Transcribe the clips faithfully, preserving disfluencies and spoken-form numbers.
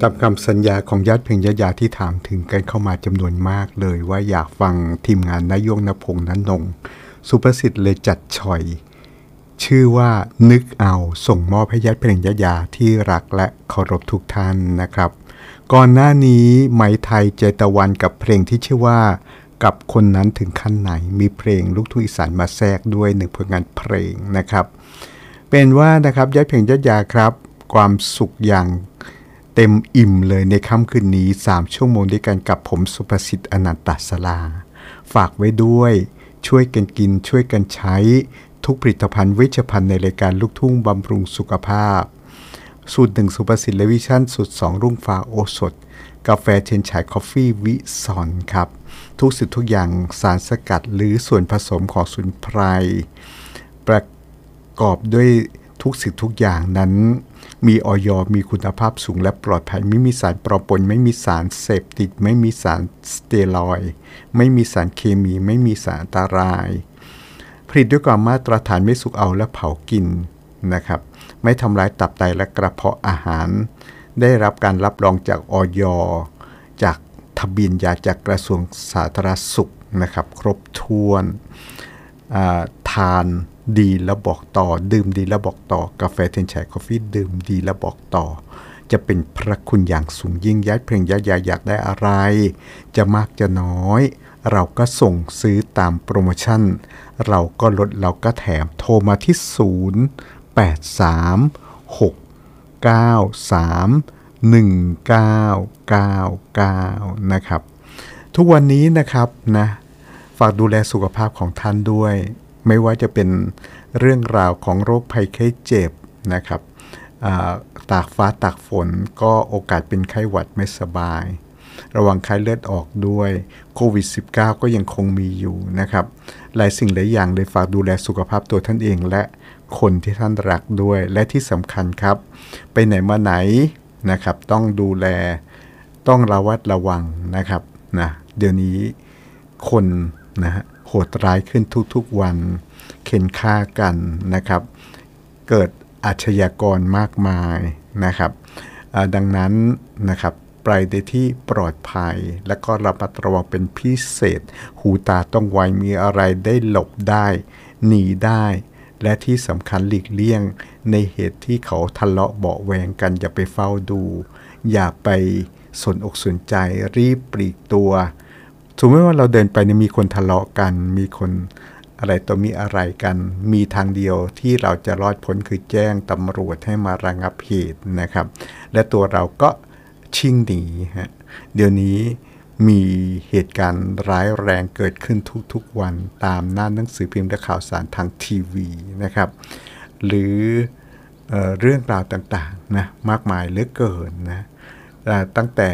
ตามคำสัญญาของญาติเพียงญาติยาที่ถามถึงกันเข้ามาจำนวนมากเลยว่าอยากฟังทีมงานนายงนพงษ์นนงสุประสิทธิ์เลยจัดฉ่อยชื่อว่านึกเอาส่งมอบให้ญาติเพียงญาติยาที่รักและเคารพทุกท่านนะครับก่อนหน้านี้ไหมไทยใจตะวันกับเพลงที่ชื่อว่ากับคนนั้นถึงขั้นไหนมีเพลงลูกทุ่งอีสานมาแทรกด้วยหนึ่งผลงานเพลงนะครับเป็นว่านะครับญาติเพียงญาติยาครับความสุขอย่างเต็มอิ่มเลยในค่ำคืนนี้สามชั่วโมงด้วยกันกับผมสุประสิทธิ์อนันตศาลาฝากไว้ด้วยช่วยกันกินช่วยกันใช้ทุกผลิตภัณฑ์เวชภัณฑ์ในรายการลูกทุ่งบำรุงสุขภาพสูตรหนึ่งสุประสิทธิ์และวิชั่นสูตรสองรุ่งฟ้าโอสถกาแฟเชนฉายคอฟฟี่วิซอนครับทุกสิ่งทุกอย่างสารสกัดหรือส่วนผสมของสมุนไพรประกอบด้วยทุกสิ่งทุกอย่างนั้นมีอย.มีคุณภาพสูงและปลอดภัยไม่มีสารปลอมปนไม่มีสารเสพติดไม่มีสารสเตียรอยด์ไม่มีสารเคมีไม่มีสารอันตรายผลิตด้วยความมาตรฐานไม่สุกเอาและเผากินนะครับไม่ทำลายตับไตและกระเพาะอาหารได้รับการรับรองจากอย.จากทะเบียนยาจากกระทรวงสาธารณสุขนะครับครบถ้วนทานดีแล้วบอกต่อดื่มดีแล้วบอกต่อกาแฟเทนชัยคอฟฟี่ดื่มดีแล้วบอกต่อจะเป็นพระคุณอย่างสูงยิ่งญาติเพลงญาติยาอยากได้อะไรจะมากจะน้อยเราก็ส่งซื้อตามโปรโมชั่นเราก็ลดเราก็แถมโทรมาที่ศูนย์ แปด สาม หก เก้า สาม หนึ่ง เก้า เก้า เก้านะครับทุกวันนี้นะครับนะฝากดูแลสุขภาพของท่านด้วยไม่ว่าจะเป็นเรื่องราวของโรคภัยไข้เจ็บนะครับตากฟ้าตากฝนก็โอกาสเป็นไข้หวัดไม่สบายระวังไข้เลือดออกด้วยโควิด สิบเก้า ก็ยังคงมีอยู่นะครับหลายสิ่งหลายอย่างเลยฝากดูแลสุขภาพตัวท่านเองและคนที่ท่านรักด้วยและที่สำคัญครับไปไหนมาไหนนะครับต้องดูแลต้องระวัดระวังนะครับนะเดี๋ยวนี้คนนะฮะโหดร้ายขึ้นทุกๆวันเข็นฆ่ากันนะครับเกิดอาชญากรมากมายนะครับดังนั้นนะครับไปในที่ปลอดภัยและก็ระมัดระวังเป็นพิเศษหูตาต้องไวมีอะไรได้หลบได้หนีได้และที่สำคัญหลีกเลี่ยงในเหตุที่เขาทะเลาะเบาะแวงกันอย่าไปเฝ้าดูอย่าไปสนอกสนใจรีบปลีกตัวสมมติว่าเราเดินไปเนี่ยมีคนทะเลาะกันมีคนอะไรต่อมีอะไรกันมีทางเดียวที่เราจะรอดพ้นคือแจ้งตำรวจให้มาระงับเหตุนะครับและตัวเราก็ชิ่งหนีฮะเดี๋ยวนี้มีเหตุการณ์ร้ายแรงเกิดขึ้นทุกๆวันตามหน้าหนังสือพิมพ์และข่าวสารทางทีวีนะครับหรือเอ่อเรื่องราวต่างๆนะมากมายเหลือเกินนะตั้งแต่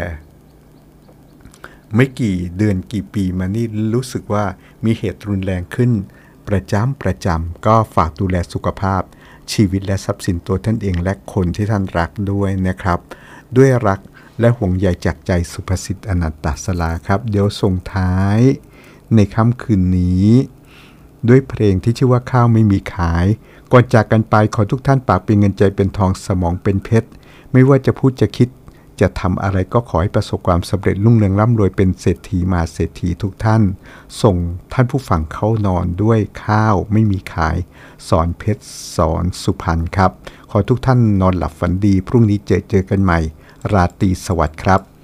ไม่กี่เดือนกี่ปีมานี่รู้สึกว่ามีเหตุรุนแรงขึ้นประจำประจำก็ฝากดูแลสุขภาพชีวิตและทรัพย์สินตัวท่านเองและคนที่ท่านรักด้วยนะครับด้วยรักและห่วงใยจากใจสุภสิทธิ์อนันตศาลาครับเดี๋ยวส่งท้ายในค่ำคืนนี้ด้วยเพลงที่ชื่อว่าข้าวไม่มีขายก่อนจากกันไปขอทุกท่านปากเป็นเงินใจเป็นทองสมองเป็นเพชรไม่ว่าจะพูดจะคิดจะทำอะไรก็ขอให้ประสบความสำเร็จรุ่งเรืองร่ำรวยเป็นเศรษฐีมาเศรษฐีทุกท่านส่งท่านผู้ฟังเข้านอนด้วยข้าวไม่มีขายสอนเพชรสอนสุพรรณครับขอทุกท่านนอนหลับฝันดีพรุ่งนี้เจอเจอกันใหม่ราตรีสวัสดิ์ครับ